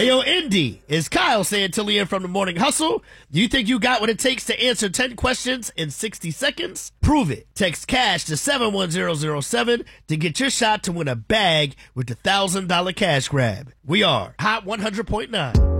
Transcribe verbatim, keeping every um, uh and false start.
Hey, yo, Indy, is Kyle Santillian from the Morning Hustle. Do you think you got what it takes to answer ten questions in sixty seconds? Prove it. Text CASH to seven one zero zero seven to get your shot to win a bag with the one thousand dollars cash grab. We are Hot one hundred point nine.